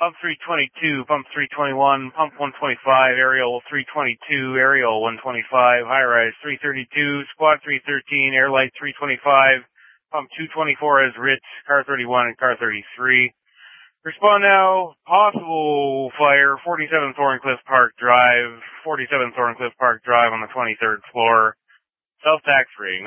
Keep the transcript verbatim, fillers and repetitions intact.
Pump three twenty-two, Pump three twenty-one, Pump one twenty-five, Aerial three twenty-two, Aerial one twenty-five, High-Rise three thirty-two, Squad three thirteen, Airlight three twenty-five, Pump two twenty-four as Ritz, Car thirty-one, and Car thirty-three. Respond now. Possible fire, forty-seven Thorncliffe Park Drive, forty-seven Thorncliffe Park Drive on the twenty-third floor. Self-tax free.